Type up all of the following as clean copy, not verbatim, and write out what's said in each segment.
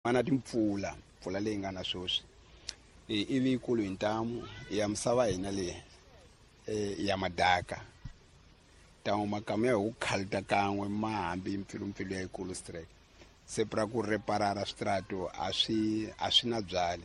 mana timpfula leyi nga na swoswi ivi ikulu hi ntamu ya misava hina leyi ya madaka tamu makamu ya hu khalta kan'we mahambi mpfilumpfilu ya ikulu strike se pra ku reparara switrato a swi na byale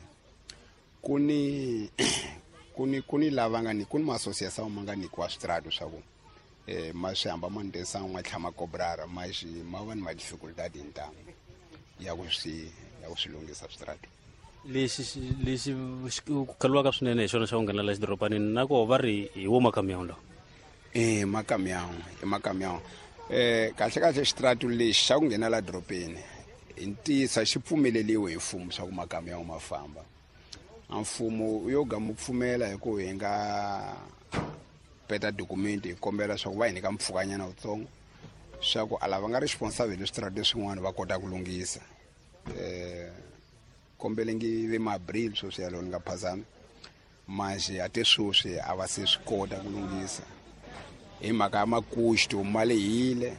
kuni lava nga ni kuni ma-associação ma nga nikiwa switrato swa ku ma swi hamba ma ndesa n'wa tlhama kobrara ma va ni ma-difficultad hi ntamu ya ku swi lunghisa switrato lexi ku kaliwaka swinene hi xona xa ku nghena la xidoropanini na koho va ri hi wo makamyawu lawa makamyawu kahle xitrato lexi xa ku nghena la doropeni hi ntisa xi pfumeleliwe hi mfumo swa ku makamyawu ma famba a mfumo yo ga mu pfumela hi ku hi nga peta dokumenti hi kombela swa ku va hi nyika mpfhukanyana wutsongo swa ku alava nga responsible hi switrato swin'wana va kota ku lunghisa kombele ngi ve mabril sweswi yalo ni nga phazami manje ate sweswi a va se swi kota ku lunghisa hi mhaka ya makuxi tihomu ma lehile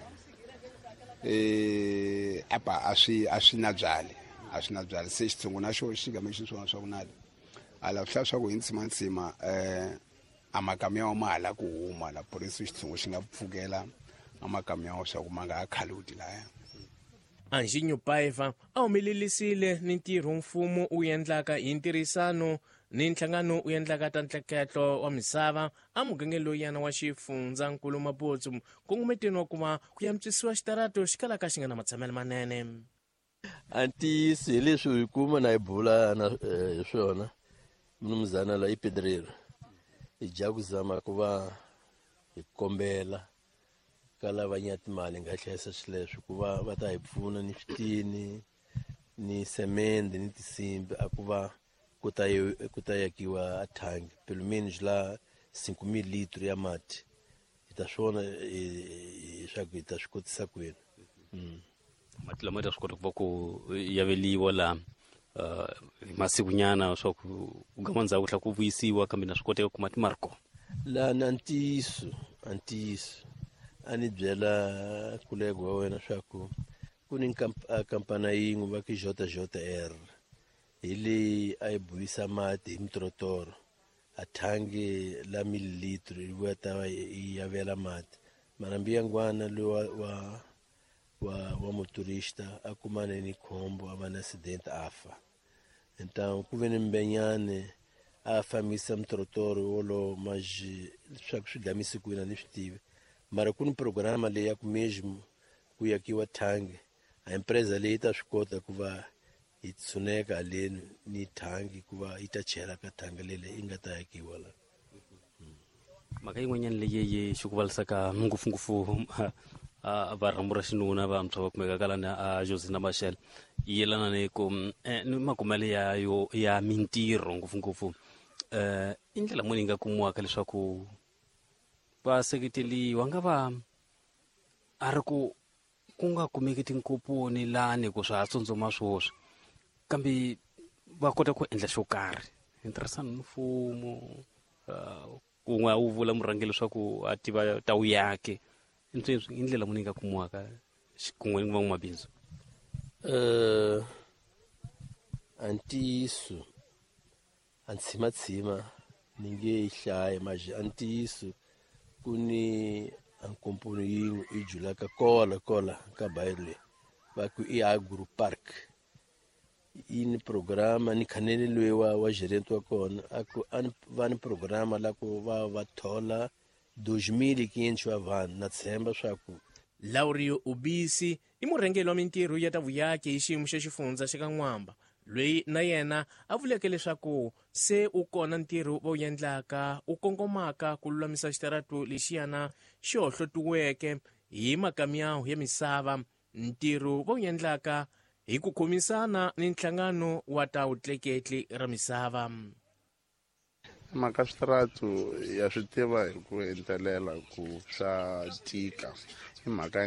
apa a swi na byale se xitshungu na xo xi game xiswona swa ku nali ala swi swa ku hi ntsimantsima a makamyawu ma hala ku huma la porisi xitshungu xi nga pfukela a makamyawu swa ku ma nga ha khaloti laya Anjinho Paiva a humelelisile ni ntirho mfumo wu endlaka hi ntirhisano ni nhlangano wu endlaka ta ntleketlo wa misava a muganga loyana wa xifundzankulu Maputsu kongometeni wa kuma ku yantswisiwa xitarato xi kalaka xi nga na matshamelo manene antiyisi hi leswi hi kuma na hi bula na hi swona mnumzana la ipedrero hi dya ku zama ku va hi kombela ka lava nyatimali nga hlayisa swileswi ku va ta hi pfuna ni switini ni semende ni tisimbi a ku va ku ta yakiwa a thangi pelumeni la 5,000 litro ya mati hi ta swona swa ku hi ta swi kotisa kwini mati lama ta swi kota ku va ku yaveliwa la masikunyana swa ku gama ndzhaku tlha ku vuyisiwa kambe na swi koteka ku mati mariko la na antiyiso a ni byela kulego wa wena swa ku ni kampana yin'we va ki JR hi leyi a yi buyisa mati hi mitorotoro a thangi la mililitro yi vuya ta yi yavela mati mara mbiyangwana loyi wa motorista a kumane ni khombo a va na accident a fa então ku ve ni mbenyane a fambisa mitorotoro wolo maji swa ku swi damisi kwina ni swi tivi mara ku ni programa leyi ya ku mesmo ku yakiwa thangi a empresa leyi ta swi kota ku va yi tshuneka haleni ni thangi ku va yi ta chela ka thangi lele yi nga ta yakiwa la mhaka yin'wanyana leyi xi ku valisaka ngopfungopfu varhambu ra xinuna vantshwa va kumekaka lani a Josina Mashele yi yelana ni makumele ya mintirho ngopfungopfu i ndlela muni yi nga kumiwaka leswaku vaseketeliwa nga va a ri ku nga kumeki tinkoponi lani ku swa ha tsundzuma swoswi kambe va kota ku endla xo karhi hi ntirhisana ni mfumo kun'we a wu vula murhangeli leswaku a tiva ta wu yake i ndlela muni yi nga kumiwaka kun'we ni van'wamabindzu antiyiso a ntshimatshima ni nge yi hlayi maje antiyiso ku ni ankomponi yin'we yi julaka kola ka bayirle va ku i agro park yi ni programa ni khanele loyi wa gerente wa kona a ku va ni programa la ku va thola 2,500 wa vanhu na tshemba swa ku Laurio Ubisi i murhangeli wa mintirho ya ta vuyaki hi xiyimo xa xifundza xa ka N'wamba loyi na yena a vuleke leswaku se u kona ntirho va wu endlaka u kongomaka ku lulamisa xitarato lexiyana xi hohlotiweke hi makamyawu ya misava ntirho va wu endlaka hi ku khomisana ni nhlangano wa ta vutleketli ra misava mhaka switaratu ya swi tiva hi ku entelela ku swa tika hi mhaka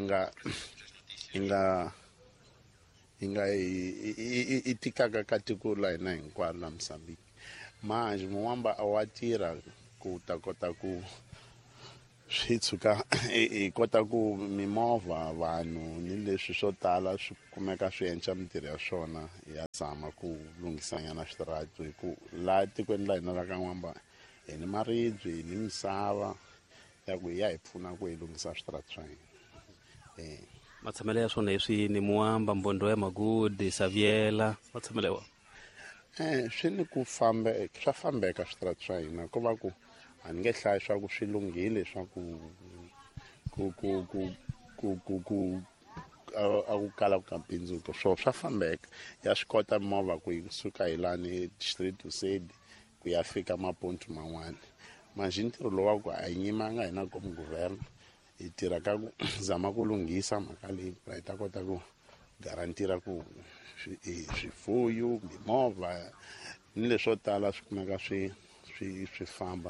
yi tikaka ka tiko la hina hinkwaro la Mozambique manje Muwamba a wa tirha ku ta kota ku swi tshuka hi kota ku mimovha vanhu ni leswi swo tala swi kumeka swi endla mintirho ya swona ya zama ku lunghisanyana switarata hi ku laha tikweni la hina la ka N'wamba hi ni maribye hi ni misava ya ku hi ya hi pfuna ku hi lunghisa switarata swa hina. Matshamelo ya swona hi swini Muamba, Mbondo ya Magodi, Saviela, matshamelo swi ni ku swa fambeka switarata swa hina ko va ku a ni nge hlayi swa ku swi lunghile swa ku a ku kala ku ka bindzuka swa fambeka ya swi kota movha ku yi suka hi lani street to side ku ya fika maponto man'wana manjhe ntirho lowu wa ku a hi nyimanga hina comme guverne hi tirha ka ku zama ku lunghisa mhaka leyi hi ta kota ku garantira ku swifuyo mimovha ni leswo tala swi kumeka swi famba.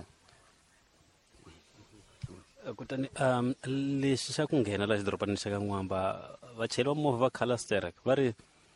Kutani lexi xa ku nghena laha xidoropanini xa ka N'wamba vachayeri va movha va khala sterek va ri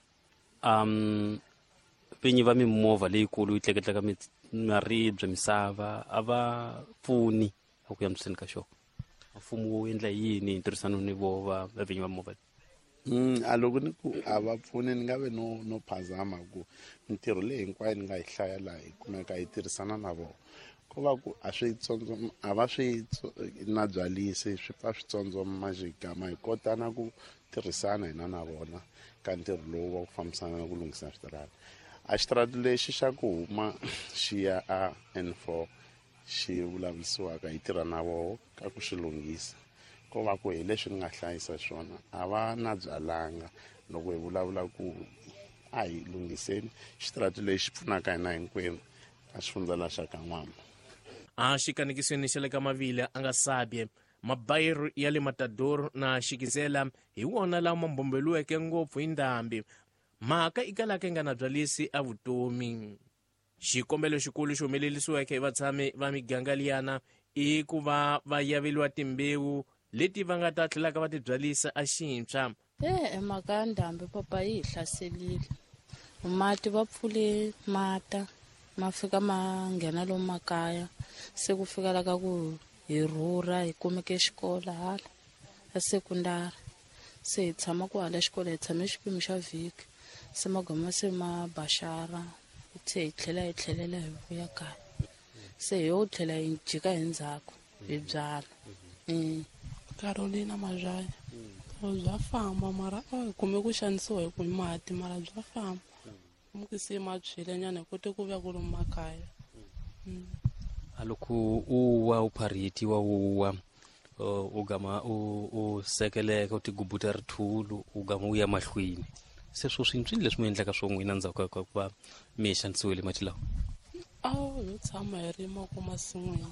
vinyi va mimovha leyikulu yi tleketleka maribye misava a va pfuni a ku ya mseni ka xona. Mfumo wu endla yini ntirhisano ni vova vinyi va movha? A loko ni ku a va pfuni ni nga ve no phazama ku mintirho leyi hinkwayo ni nga yi hlaya laha hi kumeka hi tirhisana na vona ko va ku a va swi na byalisi swi pfa swi tsotsoma xigama hi kota na ku tirhisana hina na vona ka ntirho lowu wa ku fambisana na ku lunghisa switarata. A xitarata lexi xa ku huma xi ya a N4 xi vulavurisiwaka hi tirha na vona ka ku swi lunghisa ko va ku hi leswi ni nga hlayisa swona a va na byalanga loko hi vulavula ku a hi lunghiseni xitarata lexi pfunaka hina hinkwenu ka xifundza la xa ka N'wamba. A xikanekisweni xa le ka Mavile a nga Sabie mabayiro ya le Matador na Xikizela hi wona lama bombeliweke ngopfu hi ndhambi mhaka i kalaka yi nga na byalisi a vutomi. Xikombelo xikulu xi humelelisiweke hi vatshami va miganga liyana i ku va va yaveliwa timbewu leti va nga ta tlhelaka va tibyalisa a xintshwa. Mhaka ya ndhambi papa yi hi hlaselile mati va pfule mata ma fika ma nghena lomu makaya se ku fika la ka ku hi rhurha hi kumeke xikola hala ya sekondari se hi tshama ku hala xikola hi tshame xiphemu xa vhiki se magama se ma baxara se hi tlhela hi tlhelela hi vuya kaya se hi yo tlhela hi jika hi ndzhaku hi byala. Carolina Mazaya bya famba mara hi kume ku xanisiwa hi ku mati mara bya famba mukisi machile nyana hi kote ku vuya ku lomu makaya. Loko u wa u pharitiwa u gama u sekeleka u tigubuta rithulu u gama u ya mahlweni se swo swintswini leswi mu endlaka swo n'wina ndzhaku ka ku va mi xanisiwile mati lawa? Yo tshama hi rima ku masin'wini.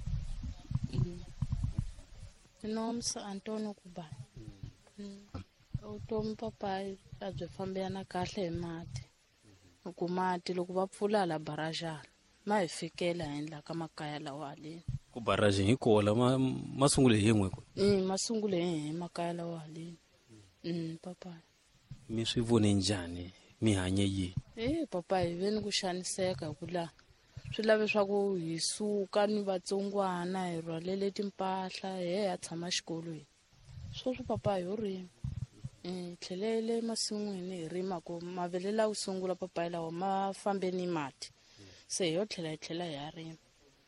Nomsa Antonio Kubani. Vutomi papa a byi fambelana kahle hi mati ku mati loko va pfula la barajana ma hi fikela henhla ka makaya lawa haleni Ku baraji hi kola ma sungule hi n'we ku ma sungule hi makaya lawa haleni. Papa mi swi vone njhani mi hanye yini? Papa hi veni ku xaniseka hi ku la swi lave swa ku hi suka ni vatsongwana hi rhwalele timpahla hi ya tshama xikolweni sweswo papa hi yo rima tlhelele masin'wini hi rima ku mavele lawa ku sungula papa lawa ma fambe ni mati se hi yo tlhela hi ya rima.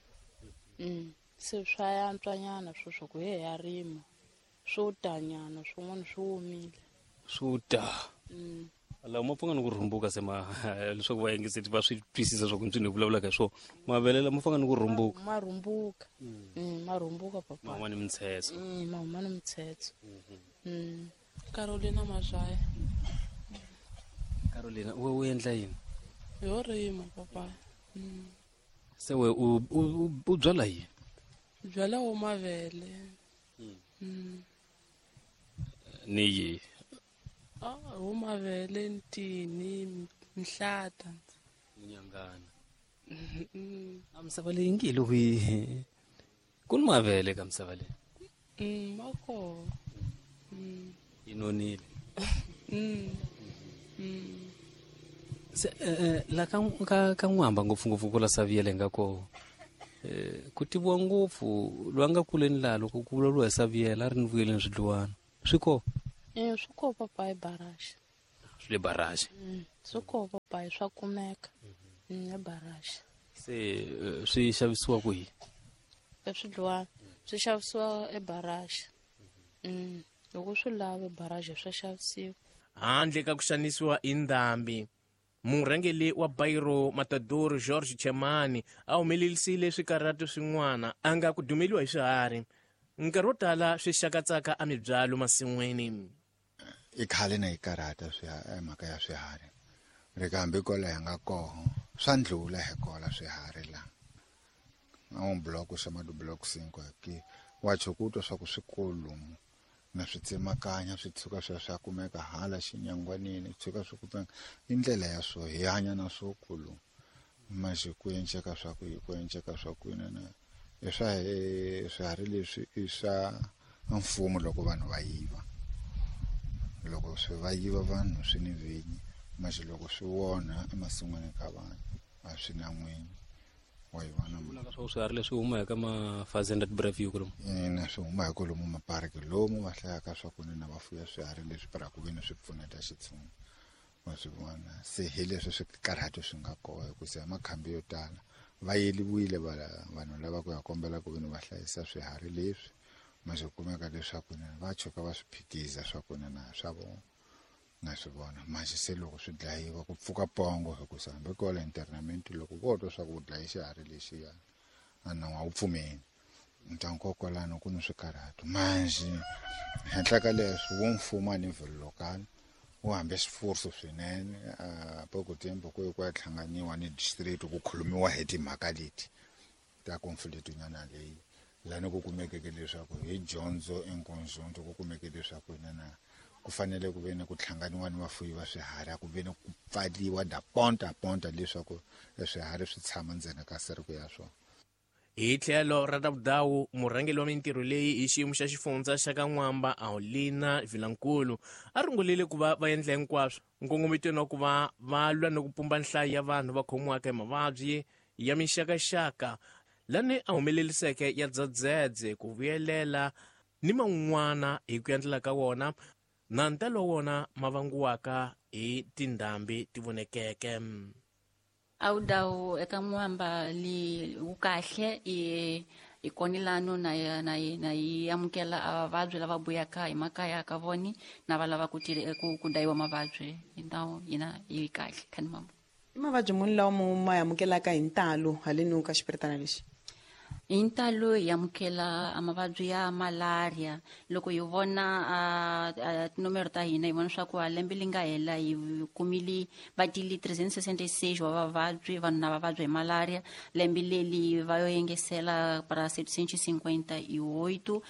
Se swa yantswanyana sweswo ku hi ya rima swo tanyana swin'wana swi humile swo ta lawa ma pfanga ni ku rhumbuka se leswaku va yingiseti va swi twisisa swa ku ntswini hi vulavulaka hi swona mavele lama pfanga ni ku rhumbuka ma rhumbuka papa ma huma ni mitshetso ma huma ni mitshetso. Carolina Mazaya. Carolina u endla yini? Yo rima papa. Se we u byala yini? Byala wo mavele. Ni yi wo mavele ntini mihlata nyangana a misava leyi ngile hi ku ni mavele ka misava leyi ma kona yi nonile. Se la ka N'wamba ngopfungopfu ku la Saviele nga ko ku tiviwa ngopfu loyi nga kuleni laha loko ku vulavuriwa hi Saviyela a ri ni vuyeleni swidliwana swi koho swi koho papa hi baraxa swi le baraxa swi koho papa hi swa kumeka ebaraxa se swi xavisiwa kwihi swidliwana swi xavisiwa ebaraxa loko swi lava ebaraxa swa xavisiwa. handle ka ku xanisiwa hi ndhambi murhangeli wa Bairo Matador George Chemani a humelelisile swikarhato swin'wana a nga ku dumeliwa hi swiharhi nkarhi wo tala swi xakatsaka a mibyalo masin'wini. I khale na yi karhata mhaka ya swiharhi ri kambe kola hi nga koho swa ndlula hi kola swiharhi la block xa block 5 ki wacho kutwa swa ku swikulu na switsemakanya swi tshuka swa kumeka hala xinyangwanini tshuka swi kumeka indlela ya swo hi hanya na swo kulu maji ku enceka swa ku na swiharhi leswi i swa mfumo loko vanhu va yiva loko swi va yiva vanhu swi ni vinyi maji loko swi wona emasin'wini ka vanhu a swi na n'winyi wa yi vona mulaka swa swiharhi leswi huma eka ma-Fazenda Braview kulomu swi huma hi kolomu mapariki lomu va hlayaka swa ku na va fuya swiharhi leswi para ku ve ni swi pfuneta xitshungu wa swi vona se hi leswi swi karhato swi nga koho hikusa makhambi yo tala va yeliwile vanhu lava ku ya kombela ku ve ni va hlayisa swiharhi leswi ma swi kumeka leswaku va chuka va swi phikiza swa ku na swa vona na swi vona manje se loko swi dlayiwa ku pfuka pongo hikusa hambi kola internament loko vo twa swa ku dlayi xiharhi lexiya a nawu a wu pfumeli ntankokolano ku ni swikarhato manje henhla ka leswi wo mfumo a level local wu hambe swifurso swinene poko tempo ku ya hlanganiwa ni district ku khulumiwa hi timhaka leti ta conflict nyana leyi lani ku kumekeke leswaku hi dyondzo enkonzonto ku kumeke leswaku na ku fanele ku ve ni ku hlanganiwa ni vafuyi va swiharhi ku ve ni ku pfaliwa da ponta leswaku swiharhi swi tshama ndzeni ka siriko ya swona. Hi tlhelo ra Davudau murhangeli wa mintirho leyi hi xiyimo xa xifundza xa ka N'wamba Aulina Vilankulu a rungulile ku va endla hinkwaswo nkongometweni wa ku va lwa ni ku pumba nhlayo ya vanhu va khomiwaka hi mavabyi ya mixakaxaka lani a humeleliseke ya dzadzedze ku vuyelela ni man'wana hi ku endlela ka wona na ntalo wona ma vangiwaka hi tindhambi ti vonekeke. Audau eka N'wamba li wu kahle i konilano na yi amukela avavabyi lava buyaka hi makaya ka voni na va lava ku dayiwa mavabyi hi ndhawu yina yi kahle khani mama. I mavabyi muni lawa ma amukelaka hi ntalo haleni ka xipiritana lexi? Hi ntalo hi amukela mavabyi ya malaria loko hi vona tinumero ta hina hi vona swa ku lembe li nga hela hi kumile vatili 366 wa vavabyi vanhu na vavabyi hi malaria lembe leli va yo yengesela para 758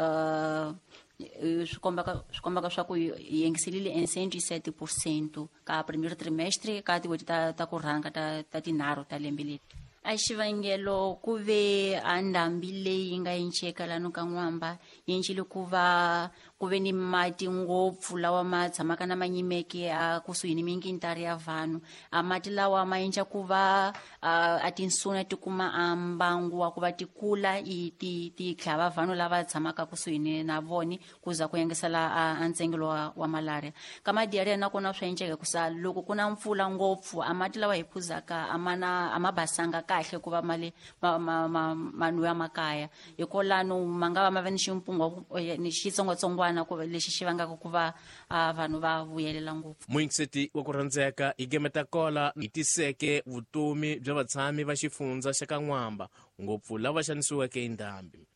swi kombaka swa ku hi yengiselile en 107% ka primeiro trimestre ka tin'hweti ta ku rhanga ta tinharhu ta lembe leti. A xivangelo ku ve a ndhambi leyi nga enceka lano ka N'wamba yi encile ku ve ni mati ngopfu lawa ma tshamaka na manyimeke kusuhi ni mingintari ya vanhu mati lawa ma endla ku va a tinsuna ti kuma mbangu wa ku va ti kula ti tlhava vanhu lava tshamaka kusuhi na voni ku za ku yengesela ntsengelo wa malaria ka madiaria nakona swa enceka kusa loko ku na mpfula ngopfu mati lawa hi phuzaka a ma basanga kahle ku va manu ya makaya hikolano ma nga va ma ve ni ximpungo ni xitsongwatsongwana lexi xi vangaka ku va vanhu va vuyelela ngopfu. Muyingiseti wa ku rhandzeka hi Gemeta Kola hi tiseke vutomi bya vatshami va xifundza xa ka N'wamba ngopfu lava xanisiweke hi ndhambi.